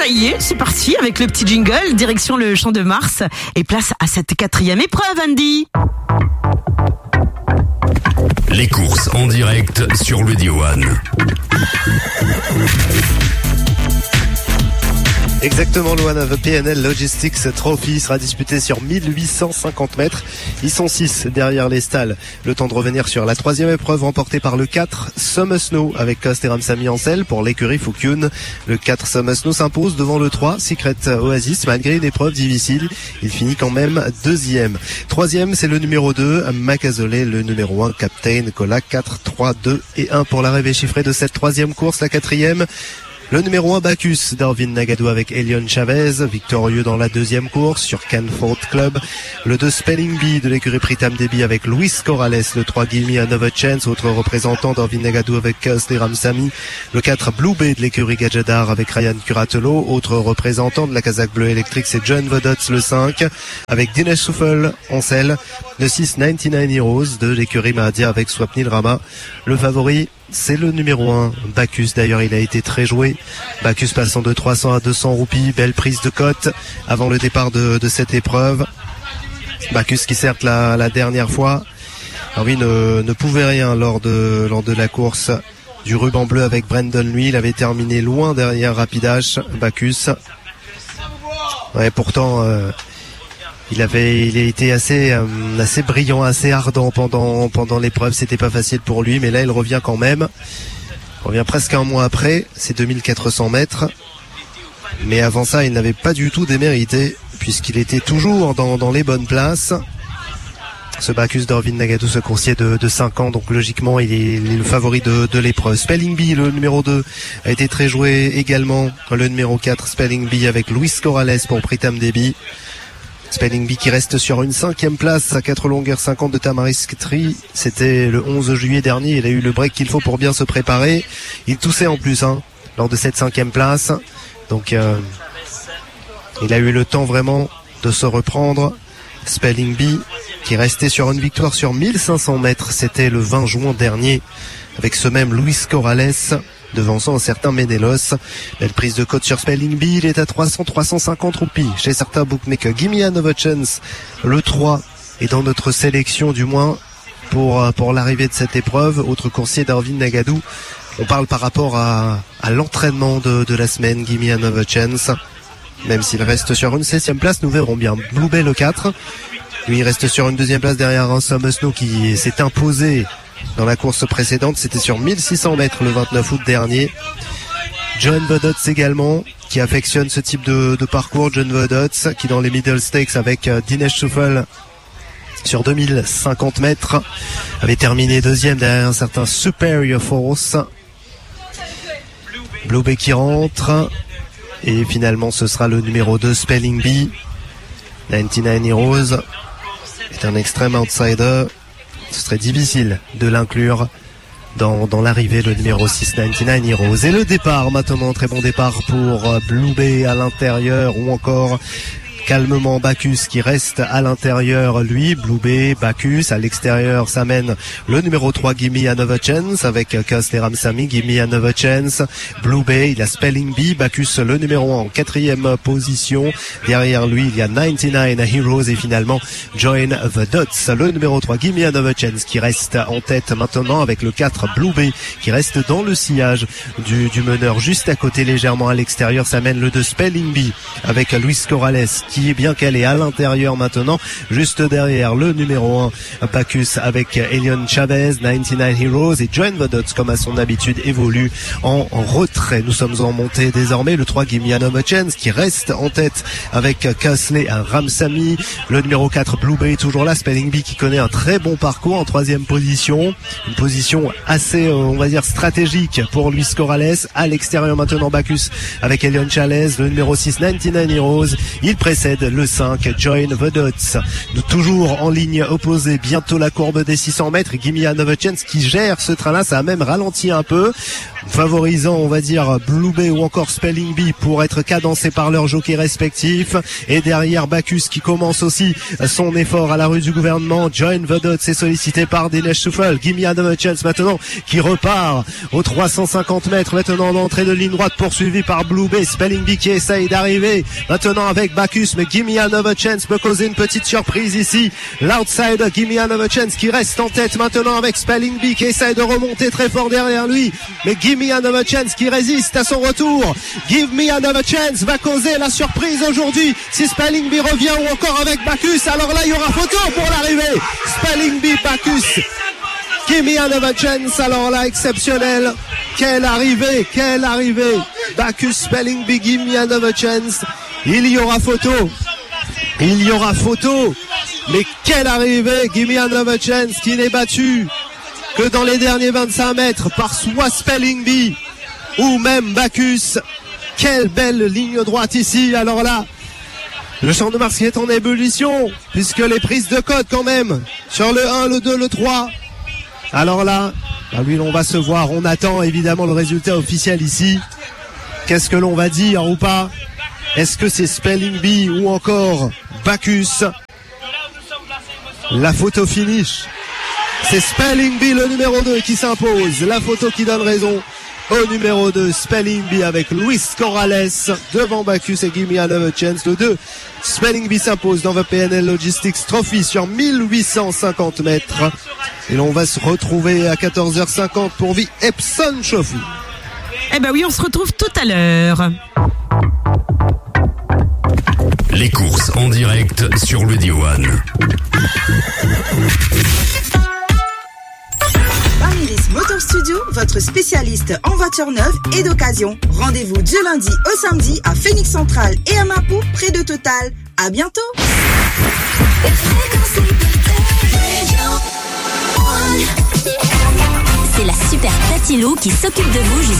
y est, c'est parti avec le petit jingle, direction le Champ de Mars et place à cette 4e épreuve, Andy. Les courses en direct sur Radio One. Exactement, Loan, the PNL Logistics Trophy sera disputé sur 1850 mètres. Ils sont 6 derrière les stalles. Le temps de revenir sur la 3e épreuve remportée par le 4 Summer Snow avec Cost et Ramsamy en selle pour l'écurie Fukun. Le 4 Summer Snow s'impose devant le 3 Secret Oasis malgré une épreuve difficile. Il finit quand même 2e. 3e, c'est le numéro 2 Macazolé, le numéro 1 Captain Cola. 4, 3, 2 et 1 pour l'arrivée chiffrée de cette 3e course. La 4e, le numéro 1 Bacchus d'Arvin Nagado avec Elion Chavez, victorieux dans la 2e course sur Canford Club. Le 2 Spelling Bee de l'écurie Pritam Debi avec Luis Corrales. Le 3 Give Me Another Chance, autre représentant d'Arvin Nagado avec Kosle Ramsamy. Le 4 Blue Bay de l'écurie Gadjadar avec Ryan Curatolo, autre représentant de la casaque bleue électrique, c'est John Vodots. Le 5 avec Dinesh Souffel en selle. Le 6 99 Heroes de l'écurie Mahadia avec Swapnil Rama. Le favori, c'est le numéro 1, Bacchus. D'ailleurs, il a été très joué. Bacchus passant de 300 à 200 roupies. Belle prise de cote avant le départ de cette épreuve. Bacchus qui certes la dernière fois, Arvin ne pouvait rien lors de la course du ruban bleu avec Brandon lui. Il avait terminé loin derrière Rapidash, Bacchus. Ouais, pourtant, il a été assez brillant, assez ardent pendant l'épreuve. C'était pas facile pour lui, mais là il revient quand même. Il revient presque un mois après, c'est 2400 mètres. Mais avant ça, il n'avait pas du tout démérité, puisqu'il était toujours dans les bonnes places. Ce Bacchus d'Arvin Nagado, ce coursier de 5 ans, donc logiquement il est le favori de l'épreuve. Spelling Bee, le numéro 2, a été très joué également. Le numéro 4, Spelling Bee avec Luis Corrales pour Pritam Debi. Spelling Bee qui reste sur une 5e place à 4 longueurs 50 de Tamarisk Tree. C'était le 11 juillet dernier. Il a eu le break qu'il faut pour bien se préparer. Il toussait en plus lors de cette 5e place. Donc il a eu le temps vraiment de se reprendre. Spelling Bee qui restait sur une victoire sur 1500 mètres. C'était le 20 juin dernier avec ce même Luis Corrales devançant un certain Menelos. Belle prise de cote sur Spelling Bee, il est à 300-350 roupies chez certains bookmakers. Give Me Another Chance, le 3 est dans notre sélection du moins pour l'arrivée de cette épreuve. Autre coursier d'Arvin Nagado. On parle par rapport à l'entraînement de la semaine. Give Me Another Chance, même s'il reste sur une 16e place, nous verrons bien. Blue Bay le 4, lui il reste sur une 2e place derrière un Summer Snow qui s'est imposé dans la course précédente. C'était sur 1600 mètres le 29 août dernier. John Vodots également, qui affectionne ce type de parcours. John Vodots qui dans les middle stakes avec Dinesh Souffel sur 2050 mètres avait terminé 2e derrière un certain Superior Force. Blue Bay qui rentre et finalement ce sera le numéro 2 Spelling Bee. 99 Heroes est un extrême outsider. Ce serait difficile de l'inclure dans l'arrivée, le numéro 6, 99 Heroes. Et le départ maintenant, très bon départ pour Blue Bay à l'intérieur, ou encore calmement Bacchus qui reste à l'intérieur, lui. Blue Bay, Bacchus à l'extérieur, ça mène le numéro 3 Give Me Another Chance avec Kosle Ramsamy. Give Me Another Chance, Blue Bay, il a Spelling Bee, Bacchus le numéro 1 en 4e position. Derrière lui il y a 99 Heroes et finalement Join the Dots, le numéro 3 Give Me Another Chance qui reste en tête maintenant avec le 4 Blue Bay qui reste dans le sillage du meneur juste à côté, légèrement à l'extérieur. Ça mène le 2 Spelling Bee avec Luis Corrales qui est bien calé à l'intérieur maintenant, juste derrière le numéro 1 Bacchus avec Elion Chavez. 99 Heroes et Join the Dots comme à son habitude évolue en retrait. Nous sommes en montée désormais. Le 3 Give Me Another Chance qui reste en tête avec Kosle Ramsamy. Le numéro 4 Blue Bay toujours là. Spelling Bee qui connaît un très bon parcours en 3e position, une position assez on va dire stratégique pour Luis Corrales. À l'extérieur maintenant Bacchus avec Elion Chavez. Le numéro 6 99 Heroes, il précède le 5 Join the Dots. Nous toujours en ligne opposée, bientôt la courbe des 600 mètres. Give Me Another Chance qui gère ce train-là, ça a même ralenti un peu. favorisant, on va dire, Blue Bay ou encore Spelling Bee pour être cadencés par leurs jockeys respectifs. Et derrière, Bacchus qui commence aussi son effort à la rue du gouvernement. Join the Dots est sollicité par Dinesh Souffle. Gimme Another Chance maintenant qui repart aux 350 mètres maintenant d'entrée de ligne droite, poursuivi par Blue Bay. Spelling Bee qui essaye d'arriver maintenant avec Bacchus, mais Gimme Another Chance peut causer une petite surprise ici. L'outsider Gimme Another Chance qui reste en tête maintenant avec Spelling Bee qui essaye de remonter très fort derrière lui, mais Gimme Another Chance qui résiste à son retour. Give Me Another Chance va causer la surprise aujourd'hui. Si Spelling Bee revient ou encore avec Bacchus, alors là il y aura photo pour l'arrivée. Spelling Bee, Bacchus, Give Me Another Chance, alors là exceptionnel. Quelle arrivée. Bacchus, Spelling Bee, Give Me Another Chance. Il y aura photo. Mais quelle arrivée. Give Me Another Chance qui n'est battu que dans les derniers 25 mètres par soit Spelling Bee ou même Bacchus. Quelle belle ligne droite ici. Alors là, le Champ de Mars qui est en ébullition, puisque les prises de code quand même sur le 1, le 2, le 3. Alors là, lui on va se voir. On attend évidemment le résultat officiel ici. Qu'est-ce que l'on va dire ou pas? Est-ce que c'est Spelling Bee ou encore Bacchus? La photo finish. C'est Spelling Bee, le numéro 2, qui s'impose. La photo qui donne raison au numéro 2, Spelling Bee avec Luis Corrales devant Bacchus et Gimme Another Chance. Le 2, Spelling Bee s'impose dans le PNL Logistics Trophy sur 1850 mètres. Et l'on va se retrouver à 14h50 pour The Epsom Trophy. Eh ben oui, on se retrouve tout à l'heure. Les courses en direct sur le Diwan. Bamiris Motor Studio, votre spécialiste en voitures neuves et d'occasion. Rendez-vous du lundi au samedi à Phoenix Central et à Mapou, près de Total. À bientôt. C'est la super Tati Lou qui s'occupe de vous jusqu'à